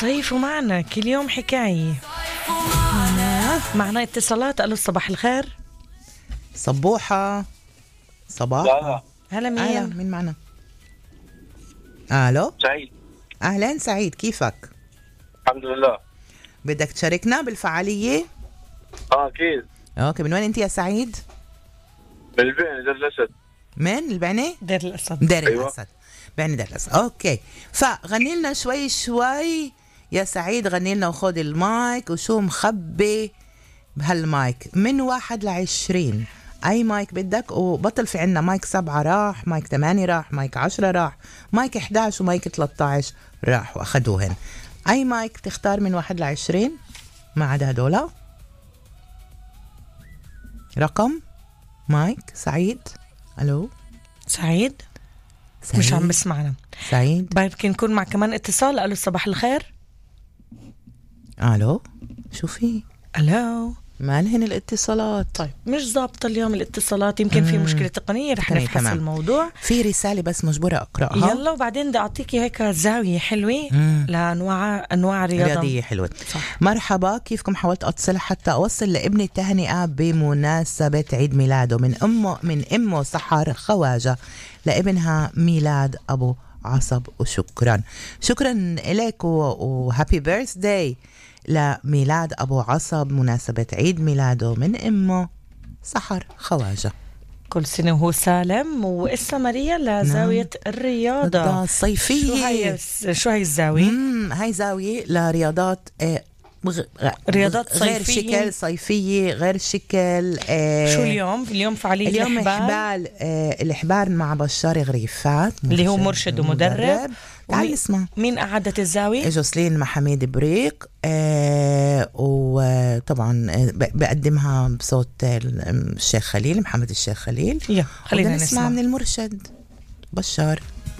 صيف ومعنا كل يوم حكاية. معنا اتصالات. ألو صباح الخير. صبوحة صباح. هلا مين معنا؟ ألو سعيد. أهلا سعيد، كيفك؟ الحمد لله. بدك تشاركنا بالفعالية؟ أكيد. أوكي، من وين أنت يا سعيد؟ من البعنة دير الأسد. من البعنة؟ دير الأسد. دير أيوة. الأسد، بعنة دير الأسد. أوكي، فغني لنا شوي يا سعيد، غني لنا وخذ المايك وشو مخبي بهالمايك من 1 ل20. أي مايك بدك، وبطل في عنا مايك 7 راح، مايك 8 راح، مايك 10 راح، مايك 11 ومايك 13 راح وأخدوهن. أي مايك تختار من 1 ل20 ما عدا هدولا. رقم مايك سعيد. ألو سعيد مش عم بسمعنا. سعيد يمكن نكون مع كمان اتصال. ألو صباح الخير. ألو شو في؟ ألو مالهن الاتصالات؟ طيب مش ضابطة اليوم الاتصالات، يمكن في مشكلة تقنية، رح نفحص تمام. الموضوع. في رسالة بس مجبورة أقرأها. يلا، وبعدين بدي أعطيكي هيك زاوية حلوة لأنواع رياضية حلوة. صح. مرحبا، كيفكم؟ حاولت أتصل حتى أوصل لابني تهنئة بمناسبة عيد ميلاده من أمه سحر خواجة لابنها ميلاد أبو عصب، وشكرا إليك وهابي بيرث داي لميلاد أبو عصب مناسبة عيد ميلاده من أمه سحر خواجة. كل سنة وهو سالم. وإسا ماريا لزاوية الرياضة الصيفية. شو هاي الزاوية؟ هاي زاوية لرياضات رياضات غير صيفية. شكل صيفية، غير شكل. شو اليوم فعالية اليوم الإحبال. الإحبال مع بشار غريفات اللي هو مرشد ومدرب. تعال نسمع. مين أعدت الزاوية؟ جوسلين محمد بريق. وطبعا بقدمها بصوت الشيخ خليل، محمد الشيخ خليل. خلينا نسمع من المرشد بشار.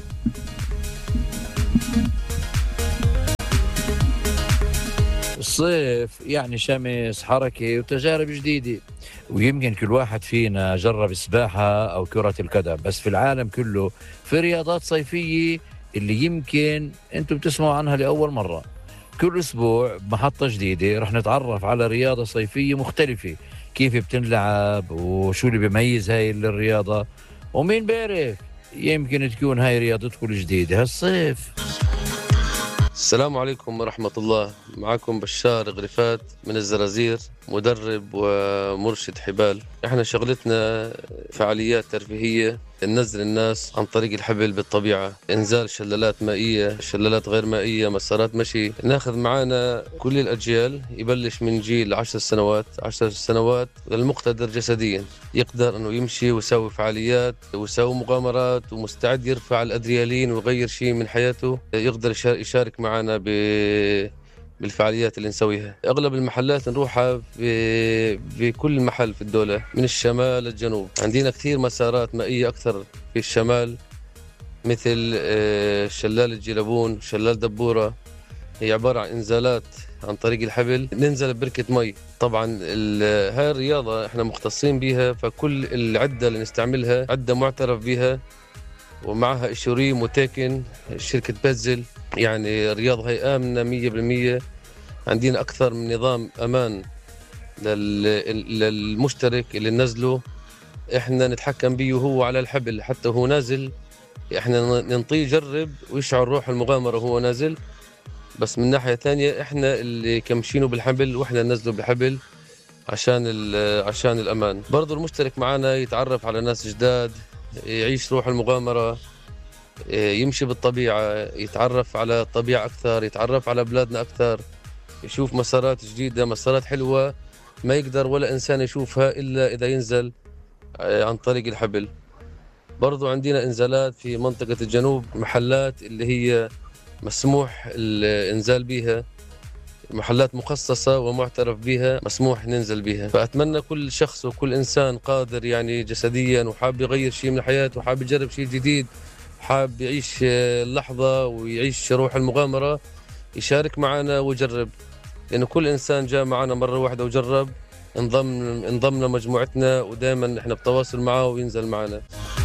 الصيف يعني شمس، حركة وتجارب جديدة، ويمكن كل واحد فينا جرب السباحة أو كرة القدم، بس في العالم كله في رياضات صيفية اللي يمكن أنتم بتسمعوا عنها لأول مرة. كل أسبوع بمحطة جديدة رح نتعرف على رياضة صيفية مختلفة، كيف بتنلعب وشو اللي بيميز هاي الرياضة، ومين بيعرف يمكن تكون هاي رياضتكم الجديدة هالصيف. السلام عليكم ورحمة الله، معكم بشار غريفات من الزرازير، مدرب ومرشد حبال. احنا شغلتنا فعاليات ترفيهية ننزل الناس عن طريق الحبل بالطبيعة، انزال شلالات مائية، شلالات غير مائية، مسارات مشي. ناخذ معنا كل الأجيال، يبلش من جيل 10 سنوات للمقتدر جسديا، يقدر انه يمشي ويسوي فعاليات ويسوي مغامرات ومستعد يرفع الأدريالين ويغير شيء من حياته، يقدر يشارك معنا بالفعاليات اللي نسويها. أغلب المحلات نروحها بكل محل في الدولة من الشمال للجنوب. عندنا كثير مسارات مائية أكثر في الشمال، مثل شلال الجيلبون، شلال دبورة. هي عبارة عن إنزالات عن طريق الحبل، ننزل بركة مي. طبعا هاي الرياضة احنا مختصين بيها، فكل العدة اللي نستعملها عدة معترف بها ومعها إشوريم وتيكن شركة بازل. يعني الرياضة هي آمنة 100%. عندنا أكثر من نظام أمان للمشترك اللي ننزله، إحنا نتحكم بيه وهو على الحبل. حتى هو نازل إحنا ننطيه يجرب ويشعر روح المغامرة وهو نازل، بس من ناحية ثانية إحنا اللي كمشينه بالحبل وإحنا ننزله بالحبل عشان الأمان. برضو المشترك معنا يتعرف على ناس جداد، يعيش روح المغامرة، يمشي بالطبيعة، يتعرف على الطبيعة أكثر، يتعرف على بلادنا أكثر، يشوف مسارات جديدة، مسارات حلوة ما يقدر ولا إنسان يشوفها إلا إذا ينزل عن طريق الحبل. برضو عندنا إنزالات في منطقة الجنوب، محلات اللي هي مسموح الإنزال بيها، محلات مخصصة ومعترف بها مسموح ننزل بها. فأتمنى كل شخص وكل إنسان قادر يعني جسديا وحاب يغير شيء من حياته وحاب يجرب شيء جديد، حاب يعيش اللحظة ويعيش روح المغامرة، يشارك معنا ويجرب. لأنه كل إنسان جاء معنا مرة واحدة وجرب انضم لمجموعتنا، ودائما احنا بتواصل معه وينزل معنا.